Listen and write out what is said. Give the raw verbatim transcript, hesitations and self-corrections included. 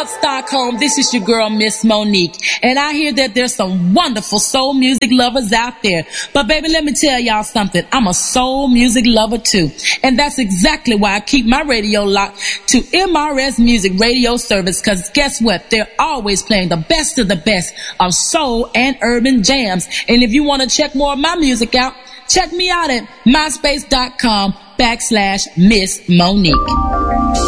up, Stockholm? This is your girl, Miss Monique. And I hear that there's some wonderful soul music lovers out there. But baby, let me tell y'all something. I'm a soul music lover too. And that's exactly why I keep my radio locked to M R S Music Radio Service. Cause guess what? They're always playing the best of the best of soul and urban jams. And if you want to check more of my music out, check me out at myspace.com backslash Miss Monique.